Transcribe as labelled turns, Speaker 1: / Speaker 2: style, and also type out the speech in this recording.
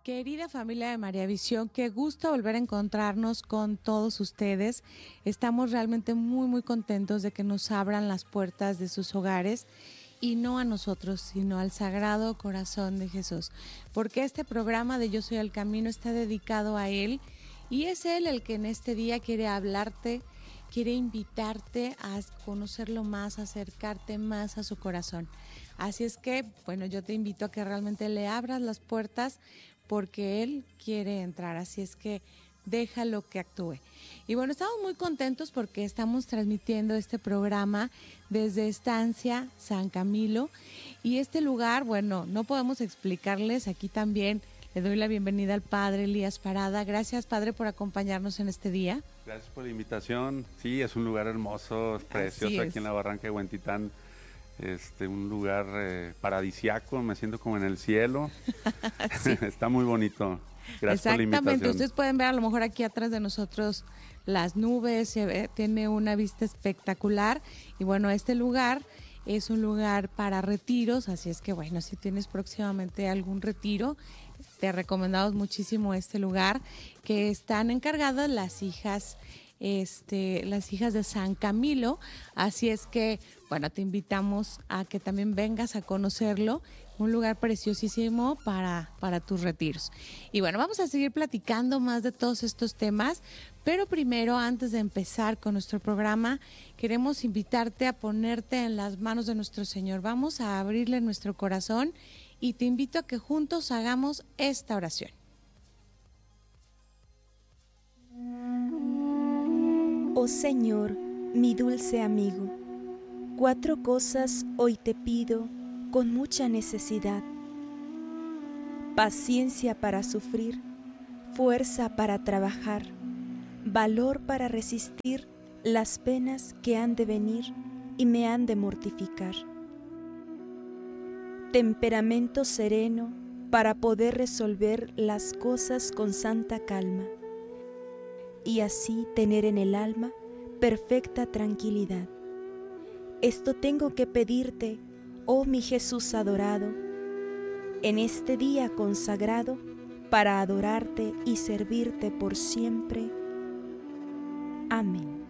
Speaker 1: Querida familia de María Visión, qué gusto volver a encontrarnos con todos ustedes. Estamos realmente muy contentos de que nos abran las puertas de sus hogares y no a nosotros, sino al Sagrado Corazón de Jesús. Porque este programa de Yo Soy el Camino está dedicado a Él y es Él el que en este día quiere hablarte, quiere invitarte a conocerlo más, a acercarte más a su corazón. Así es que, bueno, yo te invito a que realmente le abras las puertas porque Él quiere entrar, así es que déjalo que actúe. Y bueno, estamos muy contentos porque estamos transmitiendo este programa desde Estancia San Camilo y este lugar, bueno, no podemos explicarles, aquí también le doy la bienvenida al Padre Elías Parada. Gracias, Padre, por acompañarnos en este día.
Speaker 2: Gracias por la invitación. Sí, es un lugar hermoso, precioso aquí en la Barranca de Huentitán. Un lugar paradisiaco, me siento como en el cielo.
Speaker 1: Sí.
Speaker 2: Está muy bonito. Gracias por la
Speaker 1: Exactamente,
Speaker 2: invitación.
Speaker 1: ustedes pueden ver a lo mejor aquí atrás de nosotros las nubes, tiene una vista espectacular y bueno, este lugar es un lugar para retiros, así es que bueno, si tienes próximamente algún retiro, te recomendamos muchísimo este lugar, que están encargadas las hijas de San Camilo, así es que, bueno, te invitamos a que también vengas a conocerlo, un lugar preciosísimo para tus retiros. Y bueno, vamos a seguir platicando más de todos estos temas, pero primero, antes de empezar con nuestro programa, queremos invitarte a ponerte en las manos de nuestro Señor. Vamos a abrirle nuestro corazón y te invito a que juntos hagamos esta oración.
Speaker 3: Oh Señor, mi dulce amigo, 4 cosas hoy te pido con mucha necesidad: paciencia para sufrir, fuerza para trabajar, valor para resistir las penas que han de venir y me han de mortificar, temperamento sereno para poder resolver las cosas con santa calma y así tener en el alma perfecta tranquilidad. Esto tengo que pedirte, oh mi Jesús adorado, en este día consagrado para adorarte y servirte por siempre. Amén.